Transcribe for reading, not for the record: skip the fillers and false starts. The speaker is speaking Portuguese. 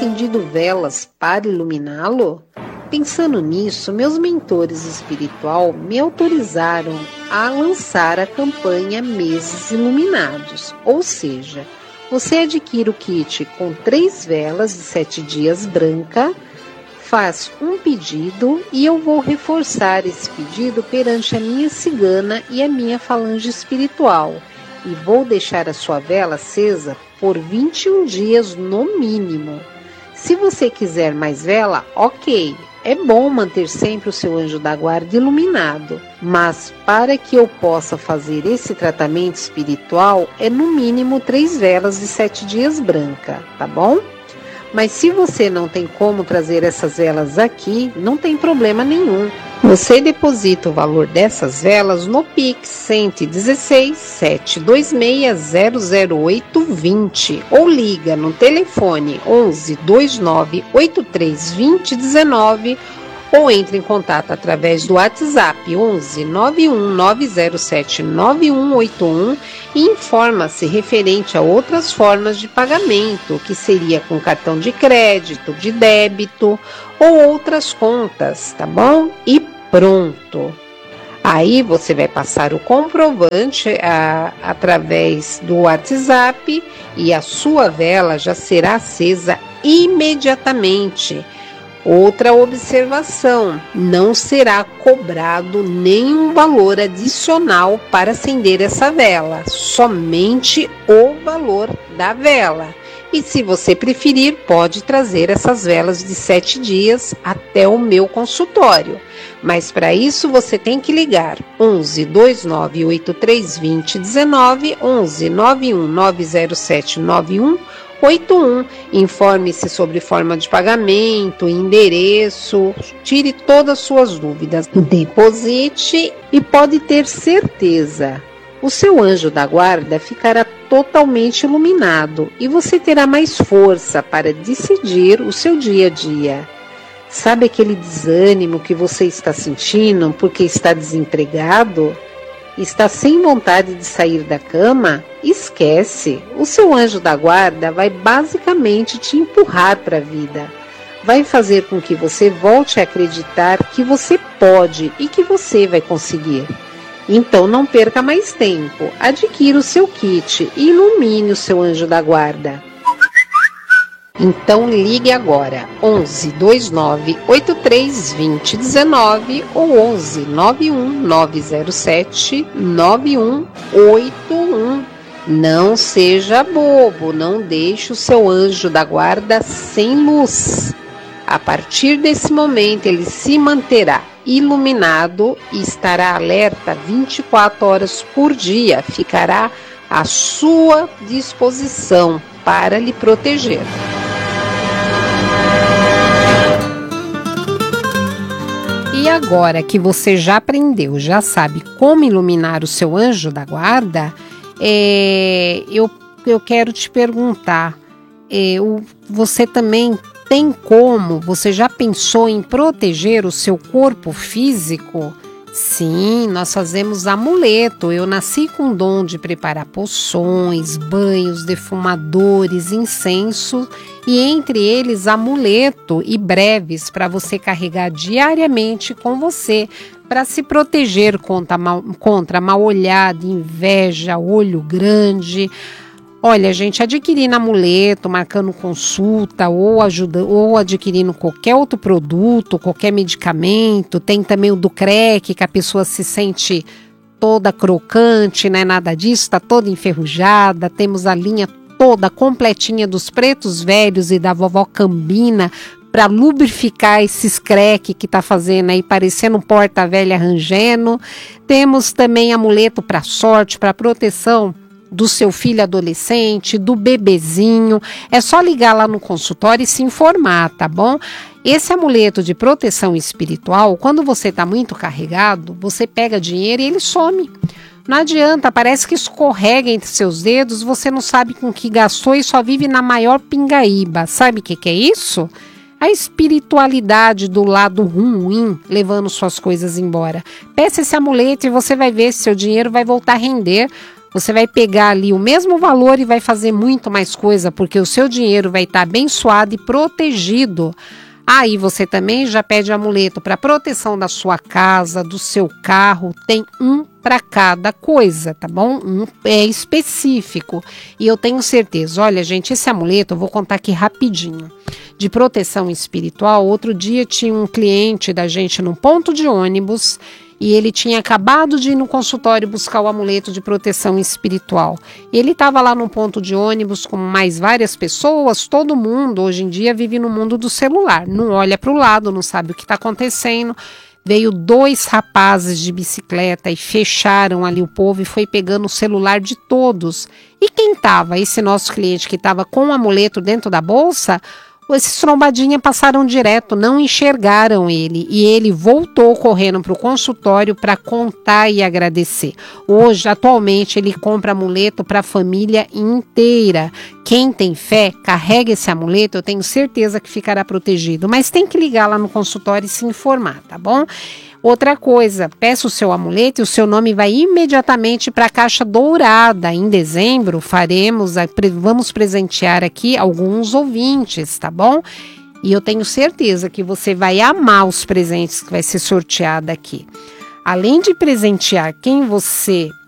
acendido velas para iluminá-lo? Pensando nisso, meus mentores espiritual me autorizaram a lançar a campanha Meses Iluminados, ou seja, você adquire o kit com 3 velas de 7 dias branca, faz um pedido e eu vou reforçar esse pedido perante a minha cigana e a minha falange espiritual e vou deixar a sua vela acesa por 21 dias no mínimo. Se você quiser mais vela, ok. É bom manter sempre o seu anjo da guarda iluminado, mas para que eu possa fazer esse tratamento espiritual, é no mínimo 3 velas de 7 dias branca, tá bom? Mas se você não tem como trazer essas velas aqui, não tem problema nenhum. Você deposita o valor dessas velas no Pix 116 726 00820 ou liga no telefone 11 29 83 20 19 ou entre em contato através do WhatsApp 11 91 907 9181 e informa-se referente a outras formas de pagamento, que seria com cartão de crédito, de débito ou outras contas, tá bom? E pronto! Aí você vai passar o comprovante através do WhatsApp e a sua vela já será acesa imediatamente. Outra observação, não será cobrado nenhum valor adicional para acender essa vela, somente o valor da vela. E se você preferir, pode trazer essas velas de 7 dias até o meu consultório. Mas para isso você tem que ligar 11 29 83 20 19, 11 91 907 9181. Informe-se sobre forma de pagamento, endereço, tire todas as suas dúvidas, deposite e pode ter certeza, o seu anjo da guarda ficará totalmente iluminado e você terá mais força para decidir o seu dia a dia. Sabe aquele desânimo que você está sentindo porque está desempregado? Está sem vontade de sair da cama? Esquece! O seu anjo da guarda vai basicamente te empurrar para a vida. Vai fazer com que você volte a acreditar que você pode e que você vai conseguir. Então não perca mais tempo. Adquira o seu kit e ilumine o seu anjo da guarda. Então ligue agora 11 29 83 20 19 ou 11 91 907 9181. Não seja bobo, não deixe o seu anjo da guarda sem luz. A partir desse momento ele se manterá iluminado e estará alerta 24 horas por dia. Ficará à sua disposição para lhe proteger. E agora que você já aprendeu, já sabe como iluminar o seu anjo da guarda, eu quero te perguntar, você também tem como, você já pensou em proteger o seu corpo físico? Sim, nós fazemos amuleto. Eu nasci com o dom de preparar poções, banhos, defumadores, incenso e entre eles amuleto e breves para você carregar diariamente com você para se proteger contra mal-olhada, inveja, olho grande. Olha, gente, adquirindo amuleto, marcando consulta ou adquirindo qualquer outro produto, qualquer medicamento. Tem também o do CREC, que a pessoa se sente toda crocante, não é nada disso, está toda enferrujada. Temos a linha toda completinha dos pretos velhos e da vovó Cambina para lubrificar esses CREC que está fazendo aí, parecendo um porta-velha rangendo. Temos também amuleto para sorte, para proteção do seu filho adolescente, do bebezinho. É só ligar lá no consultório e se informar, tá bom? Esse amuleto de proteção espiritual, quando você está muito carregado, você pega dinheiro e ele some. Não adianta, parece que escorrega entre seus dedos, você não sabe com que gastou e só vive na maior pingaíba. Sabe o que é isso? A espiritualidade do lado ruim, levando suas coisas embora. Peça esse amuleto e você vai ver se seu dinheiro vai voltar a render. você vai pegar ali o mesmo valor e vai fazer muito mais coisa, porque o seu dinheiro vai estar abençoado e protegido. Aí você também já pede amuleto para proteção da sua casa, do seu carro, tem um para cada coisa, tá bom? Um é específico. E eu tenho certeza, olha gente, esse amuleto eu vou contar aqui rapidinho. De proteção espiritual, outro dia tinha um cliente da gente num ponto de ônibus e ele tinha acabado de ir no consultório buscar o amuleto de proteção espiritual. Ele estava lá no ponto de ônibus com mais várias pessoas, todo mundo hoje em dia vive no mundo do celular, não olha para o lado, não sabe o que está acontecendo. Veio 2 rapazes de bicicleta e fecharam ali o povo e foi pegando o celular de todos. E quem estava? Esse nosso cliente que estava com o amuleto dentro da bolsa, esses trombadinha passaram direto, não enxergaram ele e ele voltou correndo para o consultório para contar e agradecer. Hoje, atualmente, ele compra amuleto para a família inteira. Quem tem fé, carrega esse amuleto, eu tenho certeza que ficará protegido, mas tem que ligar lá no consultório e se informar, tá bom? Outra coisa, peça o seu amuleto e o seu nome vai imediatamente para a caixa dourada. Em dezembro vamos presentear aqui alguns ouvintes, tá bom? E eu tenho certeza que você vai amar os presentes que vai ser sorteado aqui. Além de presentear quem você